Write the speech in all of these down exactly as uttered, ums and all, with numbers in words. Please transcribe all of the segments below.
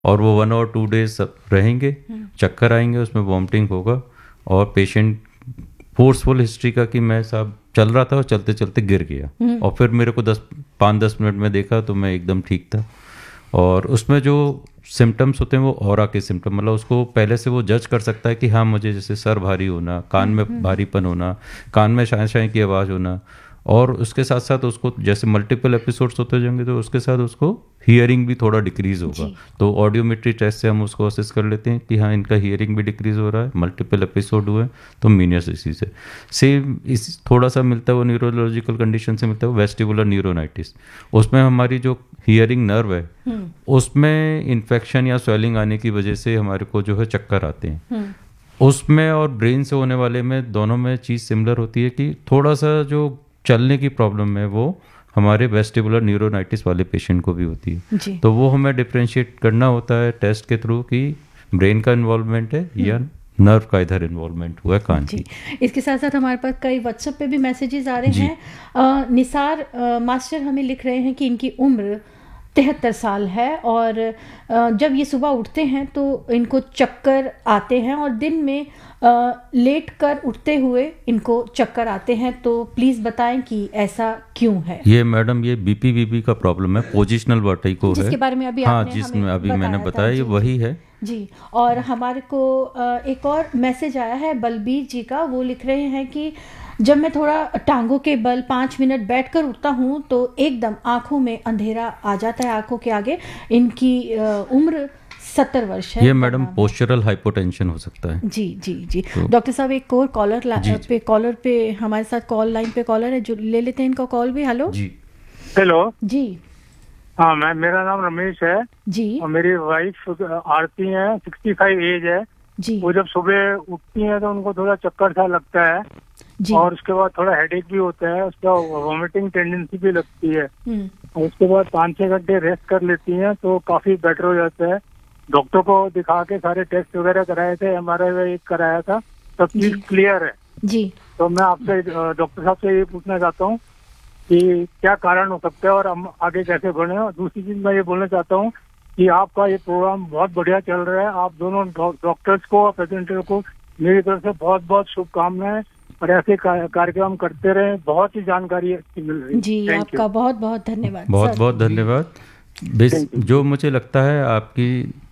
और वो वन और टू डेज रहेंगे, चक्कर आएंगे, उसमें वॉमिटिंग होगा और पेशेंट फोर्सफुल हिस्ट्री का कि मैं साहब चल रहा था और चलते चलते गिर गया और फिर मेरे को दस पाँच दस मिनट में देखा तो मैं एकदम ठीक था। और उसमें जो सिम्टम्स होते हैं वो ऑरा के सिम्टम, मतलब उसको पहले से वो जज कर सकता है कि हाँ मुझे जैसे सर भारी होना, कान में भारीपन होना, कान में शाय शाय की आवाज़ होना, और उसके साथ साथ उसको जैसे मल्टीपल एपिसोड्स होते जाएंगे तो उसके साथ उसको हियरिंग भी थोड़ा डिक्रीज होगा। तो ऑडियोमेट्री टेस्ट से हम उसको असेस कर लेते हैं कि हाँ इनका हियरिंग भी डिक्रीज हो रहा है, मल्टीपल एपिसोड हुए तो मीनियस डिसीज है। सेम इस थोड़ा सा मिलता है वो न्यूरोलॉजिकल कंडीशन से मिलता है, वेस्टिबुलर न्यूरोनाइटिस। उसमें हमारी जो हियरिंग नर्व है उसमें इन्फेक्शन या स्वेलिंग आने की वजह से हमारे को जो है चक्कर आते हैं। उसमें और ब्रेन से होने वाले में दोनों में चीज़ सिमिलर होती है कि थोड़ा सा जो चलने की प्रॉब्लम है वो हमारे वेस्टिबुलर न्यूरोनाइटिस वाले पेशेंट को भी होती है। तो वो हमें डिफरेंशिएट करना होता है टेस्ट के थ्रू कि ब्रेन का इन्वॉल्वमेंट है या नर्व का इधर इन्वॉल्वमेंट हुआ है कान की। इसके साथ साथ हमारे पास कई व्हाट्सएप पे भी मैसेजेस आ रहे हैं। आ, निसार आ, मास्टर हमें लिख रहे हैं कि इनकी उम्र तिहत्तर साल है और जब ये सुबह उठते हैं तो इनको चक्कर आते हैं और दिन में लेट कर उठते हुए इनको चक्कर आते हैं। तो प्लीज़ बताएं कि ऐसा क्यों है। ये मैडम ये बीपी बीपी का प्रॉब्लम है, पोजिशनल वर्टिगो है, जिसके बारे में अभी हाँ आपने जिसमें हमें अभी मैंने बताया ये वही है जी। और हमारे को एक और मैसेज आया है बलबीर जी का, वो लिख रहे हैं कि जब मैं थोड़ा टांगों के बल पाँच मिनट बैठकर उठता हूँ तो एकदम आंखों में अंधेरा आ जाता है आंखों के आगे। इनकी उम्र सत्तर वर्ष है। ये मैडम पोस्चरल हाइपोटेंशन हो सकता है। जी जी जी तो, डॉक्टर साहब एक और कॉलर पे कॉलर पे हमारे साथ कॉल लाइन पे कॉलर है जो ले लेते हैं इनका कॉल भी। हेलो जी। हेलो जी। हाँ मैं मेरा नाम रमेश है जी। और मेरी वाइफ आरती है, सिक्सटी फाइव एज है जी। वो जब सुबह उठती हैं तो उनको थोड़ा चक्कर सा लगता है जी। और उसके बाद थोड़ा हेडेक भी होता है, उसका वॉमिटिंग टेंडेंसी भी लगती है और उसके बाद पाँच छह घंटे रेस्ट कर लेती हैं तो काफी बेटर हो जाता है। डॉक्टर को दिखा के सारे टेस्ट वगैरह कराए थे, एमआरआई कराया था, सब चीज क्लियर है जी। तो मैं आपसे डॉक्टर साहब से ये पूछना चाहता हूँ कि क्या कारण हो सकता है और हम आगे कैसे बढ़े। और दूसरी चीज मैं ये बोलना चाहता हूँ कि आपका ये प्रोग्राम बहुत बढ़िया चल रहा है। आप दोनों डॉक्टर्स को और प्रेजेंटर को मेरी तरफ से बहुत बहुत शुभकामनाएं और ऐसे कार्यक्रम करते रहे, बहुत ही जानकारी अच्छी मिल रही है जी। आपका बहुत बहुत धन्यवाद। बहुत बहुत धन्यवाद। जो मुझे लगता है आपकी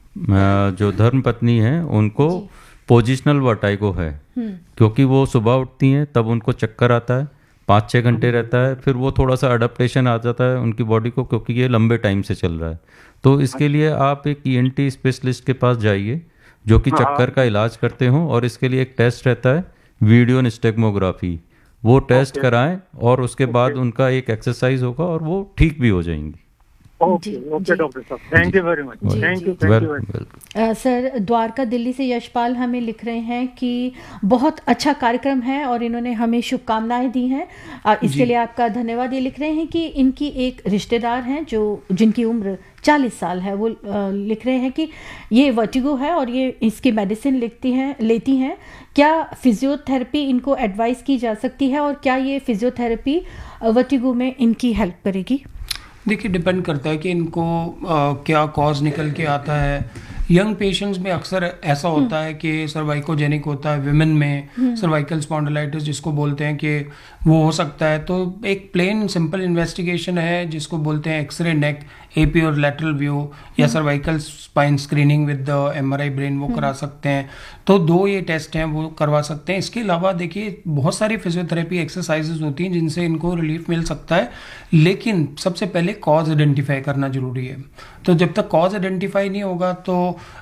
जो धर्म पत्नी है उनको पोजिशनल वर्टाइगो है क्योंकि वो सुबह उठती हैं तब उनको चक्कर आता है, पाँच छः घंटे रहता है, फिर वो थोड़ा सा अडेप्टेशन आ जाता है उनकी बॉडी को क्योंकि ये लंबे टाइम से चल रहा है। तो इसके लिए आप एक ईएनटी स्पेशलिस्ट के पास जाइए जो कि चक्कर का इलाज करते हों और इसके लिए एक टेस्ट रहता है वीडियो निस्टेग्मोग्राफी, वो टेस्ट कराएं और उसके बाद उनका एक एक्सरसाइज होगा और वो ठीक भी हो जाएंगी। ओके ओके डॉक्टर साहब, thank you very much. Thank you thank you sir. Dwarka Delhi से यशपाल हमें लिख रहे हैं कि बहुत अच्छा कार्यक्रम है और इन्होंने हमें शुभकामनाएं दी हैं, इसके लिए आपका धन्यवाद। ये लिख रहे हैं कि इनकी एक रिश्तेदार हैं जो जिनकी उम्र चालीस साल है, वो लिख रहे हैं कि ये वर्टिगो है और ये इसकी मेडिसिन लिखती हैं लेती हैं। क्या फिजियोथेरेपी इनको एडवाइस की जा सकती है और क्या ये फिजियोथेरेपी वर्टिगो में इनकी हेल्प करेगी? देखिए डिपेंड करता है कि इनको आ, क्या कॉज निकल के आता है। यंग पेशेंट्स में अक्सर ऐसा होता है कि सर्वाइकोजेनिक होता है, विमेन में सर्वाइकल स्पॉन्डिलाइटिस जिसको बोलते हैं कि वो हो सकता है। तो एक प्लेन सिंपल इन्वेस्टिगेशन है जिसको बोलते हैं एक्सरे नेक, एपी और लेटरल व्यू या cervical spine screening with the MRI brain, वो करा सकते हैं। तो दो ये टेस्ट हैं वो करवा सकते हैं। इसके अलावा देखिए बहुत सारी फिजियोथेरेपी एक्सरसाइजेज होती हैं जिनसे इनको रिलीफ मिल सकता है, लेकिन सबसे पहले कॉज आइडेंटिफाई करना जरूरी है। तो जब तक कॉज आइडेंटिफाई नहीं होगा तो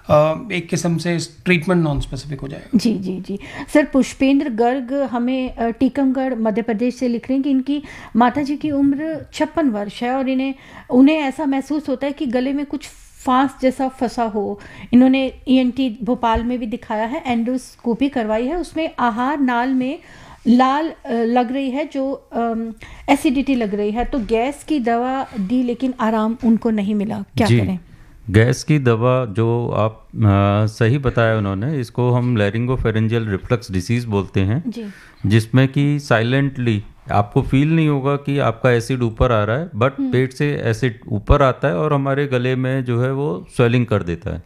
एक किस्म से ट्रीटमेंट नॉन स्पेसिफिक हो जाएगा। जी जी जी। सर पुष्पेंद्र गर्ग हमें टीकमगढ़ मध्य प्रदेश से लिख रहे हैं कि इनकी माता जी की उम्र छप्पन वर्ष है और इन्हें उन्हें ऐसा महसूस होता है कि गले में कुछ फांस जैसा फंसा हो। इन्होंने ईएनटी भोपाल में भी दिखाया है, एंडोस्कोपी करवाई है, उसमें आहार नाल में लाल लग रही है जो एसिडिटी लग रही है। तो गैस की दवा दी लेकिन आराम उनको नहीं मिला, क्या करें? गैस की दवा जो आप आ, सही बताया उन्होंने, इसको हम लैरिंगोफेरेंजियल रिफ्लक्स डिसीज बोलते हैं जी। जिसमें कि साइलेंटली आपको फील नहीं होगा कि आपका एसिड ऊपर आ रहा है, बट पेट से एसिड ऊपर आता है और हमारे गले में जो है वो स्वेलिंग कर देता है।